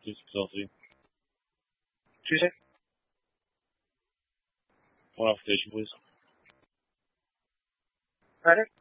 Please, Chelsea. Tuesday? One off station, please. Friday?